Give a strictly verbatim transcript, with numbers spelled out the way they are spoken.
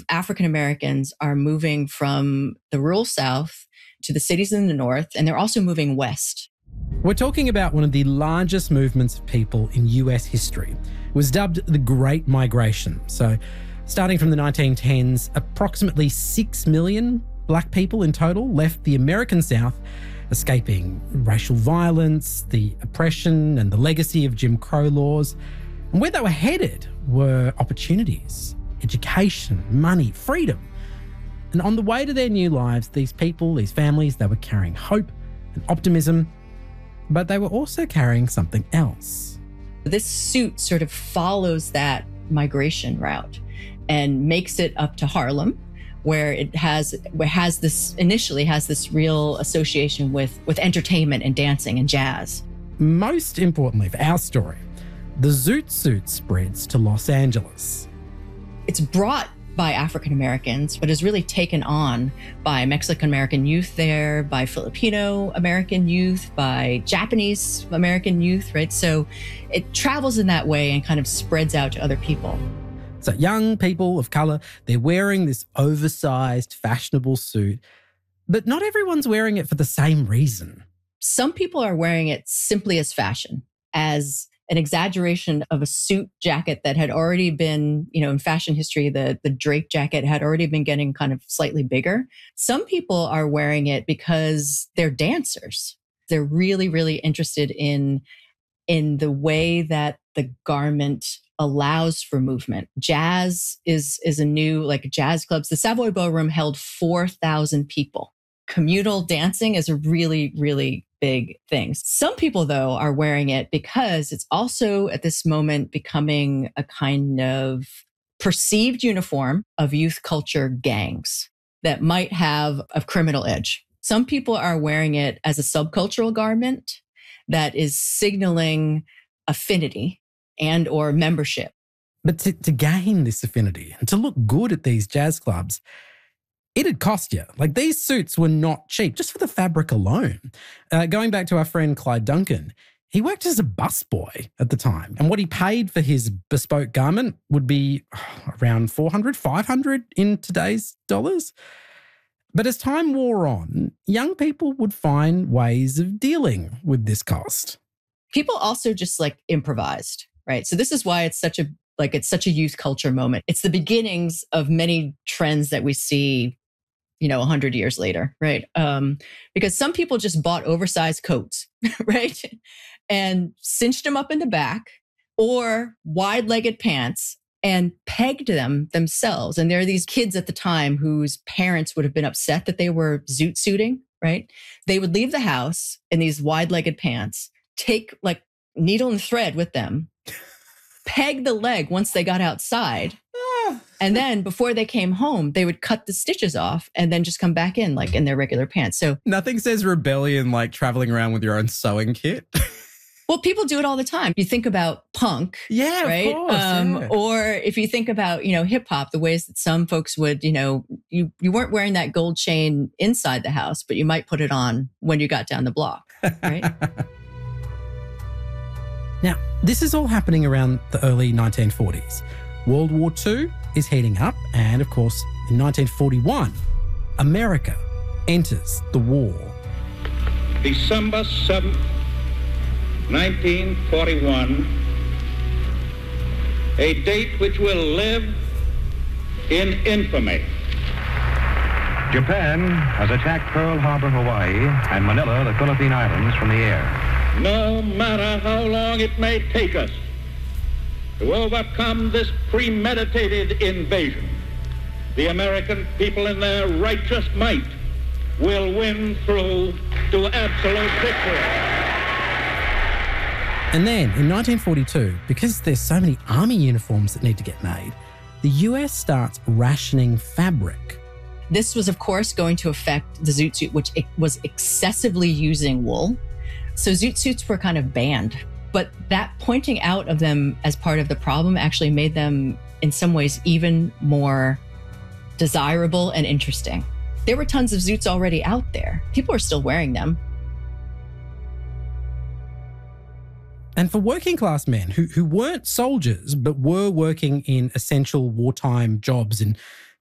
of African Americans are moving from the rural South to the cities in the North, and they're also moving west. We're talking about one of the largest movements of people in U S history. It was dubbed the Great Migration. So starting from the nineteen tens, approximately six million black people in total left the American South, escaping racial violence, the oppression and the legacy of Jim Crow laws. And where they were headed were opportunities, education, money, freedom. And on the way to their new lives, these people, these families, they were carrying hope and optimism, but they were also carrying something else. This suit sort of follows that migration route and makes it up to Harlem, where it has where has this initially has this real association with, with entertainment and dancing and jazz. Most importantly for our story, the Zoot Suit spreads to Los Angeles. It's brought by African Americans, but is really taken on by Mexican American youth there, by Filipino American youth, by Japanese American youth, right? So it travels in that way and kind of spreads out to other people. So young people of colour, they're wearing this oversized, fashionable suit, but not everyone's wearing it for the same reason. Some people are wearing it simply as fashion, as an exaggeration of a suit jacket that had already been, you know, in fashion history, the, the drape jacket had already been getting kind of slightly bigger. Some people are wearing it because they're dancers. They're really, really interested in, in the way that the garment allows for movement. Jazz is, is a new, like jazz clubs. The Savoy Ballroom held four thousand people. Communal dancing is a really, really big thing. Some people, though, are wearing it because it's also at this moment becoming a kind of perceived uniform of youth culture gangs that might have a criminal edge. Some people are wearing it as a subcultural garment that is signaling affinity and or membership. But to, to gain this affinity and to look good at these jazz clubs, it'd cost you. Like, these suits were not cheap, just for the fabric alone. Uh, going back to our friend Clyde Duncan, he worked as a busboy at the time. And what he paid for his bespoke garment would be around four hundred, five hundred in today's dollars. But as time wore on, young people would find ways of dealing with this cost. People also just like improvised, right? So this is why it's such a like it's such a youth culture moment. It's the beginnings of many trends that we see, you know, a hundred years later, right? Um, because some people just bought oversized coats, right? And cinched them up in the back, or wide-legged pants and pegged them themselves. And there are these kids at the time whose parents would have been upset that they were zoot suiting, right? They would leave the house in these wide-legged pants, take like needle and thread with them, peg the leg once they got outside. And then before they came home, they would cut the stitches off and then just come back in like in their regular pants. So nothing says rebellion like traveling around with your own sewing kit. Well, people do it all the time. You think about punk, yeah, right? Of course, um, yeah. Or if you think about, you know, hip hop, the ways that some folks would, you know, you, you weren't wearing that gold chain inside the house, but you might put it on when you got down the block, right? Now, this is all happening around the early nineteen forties. World War Two is heating up, and of course, in nineteen forty-one, America enters the war. December seventh, nineteen forty-one, a date which will live in infamy. Japan has attacked Pearl Harbor, Hawaii, and Manila, the Philippine Islands, from the air. No matter how long it may take us to overcome this premeditated invasion, the American people in their righteous might will win through to absolute victory. And then in nineteen forty-two, because there's so many army uniforms that need to get made, the U S starts rationing fabric. This was, of course, going to affect the zoot suit, which was excessively using wool. So zoot suits were kind of banned. But that pointing out of them as part of the problem actually made them, in some ways, even more desirable and interesting. There were tons of zoots already out there. People are still wearing them. And for working class men who, who weren't soldiers, but were working in essential wartime jobs in